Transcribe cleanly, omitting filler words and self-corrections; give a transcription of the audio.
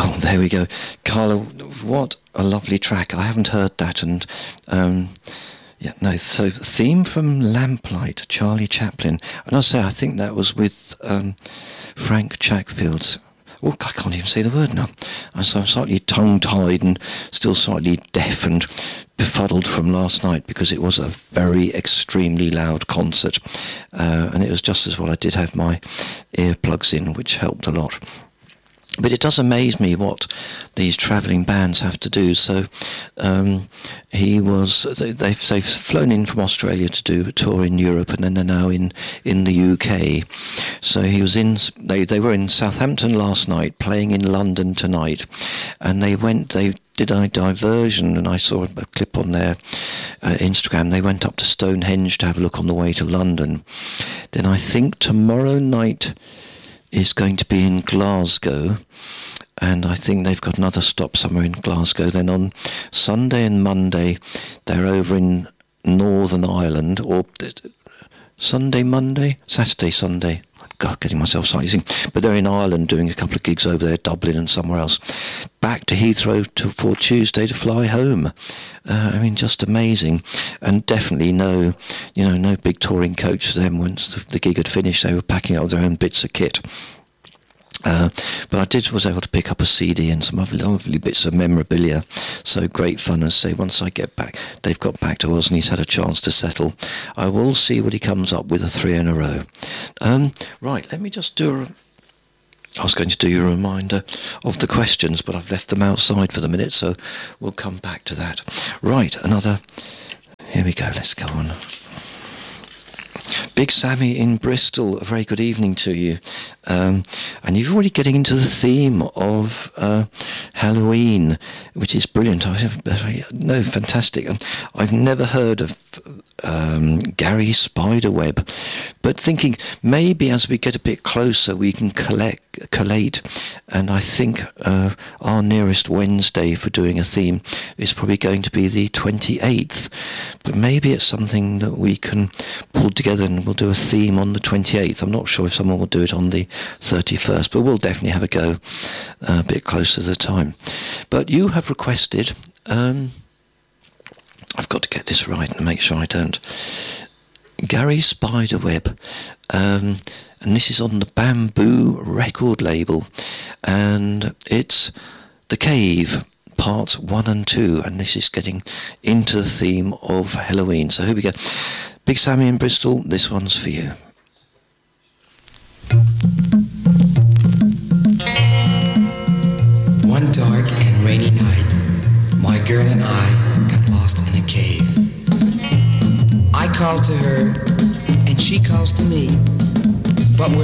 Oh, there we go. Carla, what a lovely track. I haven't heard that. And so theme from Lamplight, Charlie Chaplin. And I'll say, I think that was with Frank Chatfield's. Oh, I can't even say the word now. I'm slightly tongue-tied and still slightly deaf and befuddled from last night because it was a very extremely loud concert. And it was just as well I did have my earplugs in, which helped a lot. But it does amaze me what these travelling bands have to do. So they've flown in from Australia to do a tour in Europe, and then they're now in the UK. So they were in Southampton last night, playing in London tonight, and they did a diversion, and I saw a clip on their Instagram. They went up to Stonehenge to have a look on the way to London. Then I think tomorrow night is going to be in Glasgow, and I think they've got another stop somewhere in Glasgow. Then on Sunday and Monday they're over in Northern Ireland, or Saturday, Sunday. God, getting myself slightly, but they're in Ireland doing a couple of gigs over there, Dublin and somewhere else. Back to Heathrow for Tuesday to fly home. Just amazing, and definitely no big touring coach for them. Once the gig had finished, they were packing up their own bits of kit. But I was able to pick up a CD and some other lovely bits of memorabilia. So great fun. As I say, once I get back, they've got back to us and he's had a chance to settle. I will see what he comes up with, 3 in a row. Right, let me just I was going to do you a reminder of the questions, but I've left them outside for the minute, so we'll come back to that. Right, here we go, let's go on. Big Sammy in Bristol, a very good evening to you. And you're already getting into the theme of Halloween, which is brilliant. Fantastic. I've never heard of Gary Spiderweb, but thinking maybe as we get a bit closer we can collate, and I think our nearest Wednesday for doing a theme is probably going to be the 28th, but maybe it's something that we can pull together and we'll do a theme on the 28th. I'm not sure if someone will do it on the 31st, but we'll definitely have a go a bit closer to the time. But you have requested, I've got to get this right and make sure I don't, Gary Spiderweb, and this is on the Bamboo record label, and it's The Cave, parts 1 and 2, and this is getting into the theme of Halloween. So here we go. Big Sammy in Bristol, this one's for you. One dark and rainy night, my girl and I got lost in a cave. I called to her, and she calls to me, but we're